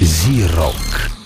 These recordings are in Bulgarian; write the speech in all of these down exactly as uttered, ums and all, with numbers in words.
Зирок.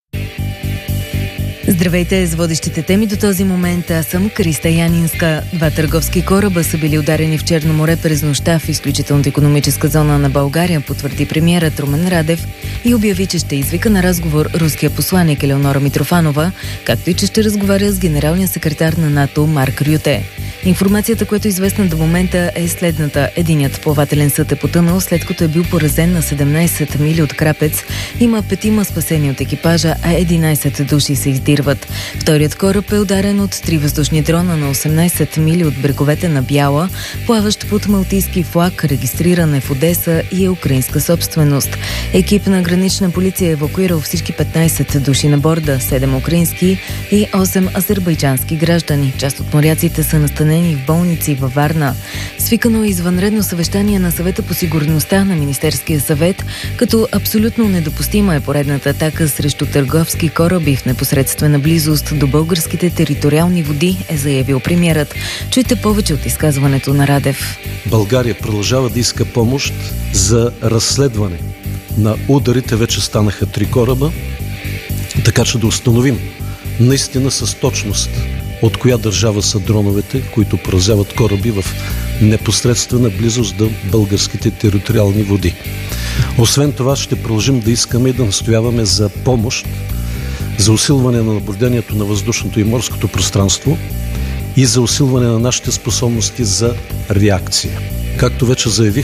Здравейте, с водещите теми до този момент. Аз съм Криста Янинска. Два търговски кораба са били ударени в Черно море през нощта в изключителната икономическа зона на България, потвърди премиерът Румен Радев и обяви, че ще извика на разговор руския посланик Елеонора Митрофанова, както и че ще разговаря с генералния секретар на НАТО Марк Рюте. Информацията, която е известна до момента, е следната. Единият плавателен съд е потънал, след като е бил поразен на седемнайсет мили от Крапец. Има петима спасени от екипажа, а единайсет души се издирват. Вторият кораб е ударен от три въздушни дрона на осемнайсет мили от бреговете на Бяла, плаващ под малтийски флаг, регистриран е в Одеса и е украинска собственост. Екип на гранична полиция е евакуирал всички петнайсет души на борда, седем украински и осем азербайджански граждани. Част от моряците са настанени в болници във Варна. Свикано е извънредно съвещание на Съвета по сигурността на Министерския съвет, като абсолютно недопустима е поредната атака срещу търговски кораби в непосредствена близост до българските териториални води, е заявил премиерът. Чуйте повече от изказването на Радев. България продължава да иска помощ за разследване на ударите. Вече станаха три кораба, така че да установим наистина с точност от коя държава са дроновете, които поразяват кораби в непосредствена близост до българските териториални води. Освен това, ще продължим да искаме и да настояваме за помощ за усилване на наблюдението на въздушното и морското пространство и за усилване на нашите способности за реакция. Както вече заявих,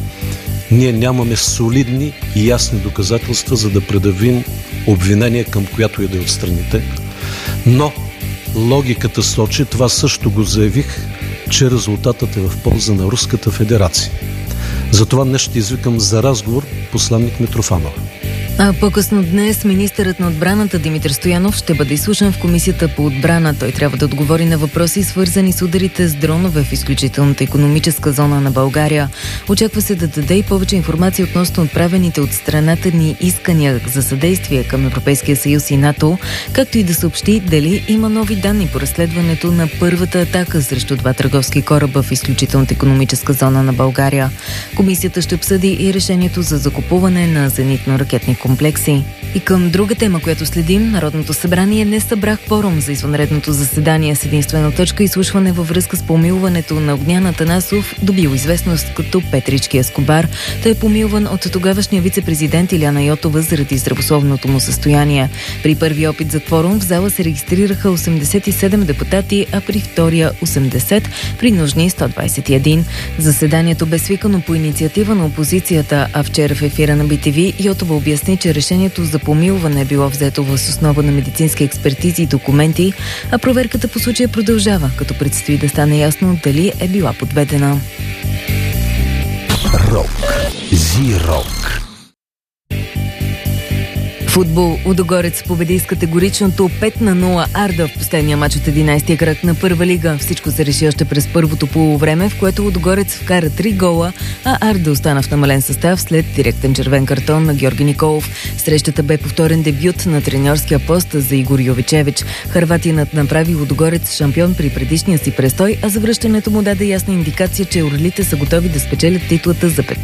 ние нямаме солидни и ясни доказателства, за да предявим обвинение към която и да е от страните, но логиката сочи, това също го заявих, че резултатът е в полза на Руската федерация. Затова днес ще извикам за разговор посланник Митрофанова. А по-късно днес министърът на отбраната Димитър Стоянов ще бъде изслушан в Комисията по отбрана. Той трябва да отговори на въпроси, свързани с ударите с дронове в изключителната икономическа зона на България. Очаква се да даде и повече информация относно отправените от страната ни искания за съдействие към Европейския съюз и НАТО, както и да съобщи дали има нови данни по разследването на първата атака срещу два търговски кораба в изключителната икономическа зона на България. Комисията ще обсъди и решението за закупуване на зенитно-ракетни комплекси. И към друга тема, която следим, Народното събрание не събра кворум за извънредното заседание с единствена точка изслушване във връзка с помилването на Огнян Атанасов, добил известност като Петрички Ескобар. Той е помилван от тогавашния вице-президент Илияна Йотова заради здравословното му състояние. При първи опит за кворум в зала се регистрираха осемдесет и седем депутати, а при втория осемдесет, при нужни сто двайсет и един. Заседанието бе свикано по инициатива на опозицията, а вчера в ефира на Би Ти Ви Йотова обясни, че решението за помилване е било взето въз основа на медицински експертизи и документи, а проверката по случая продължава, като предстои да стане ясно дали е била подведена. Рок. Зирок. Футбол. Лудогорец победи с категоричното пет на нула Арда в последния мач от единайсетия кръг на първа лига. Всичко се реши още през първото полувреме, в което Лудогорец вкара три гола, а Арда остана в намален състав след директен червен картон на Георги Николов. Срещата бе повторен дебют на треньорския пост за Игор Йовичевич. Хърватинът направи Лудогорец шампион при предишния си престой, а завръщането му даде ясна индикация, че орлите са готови да спечелят титлата за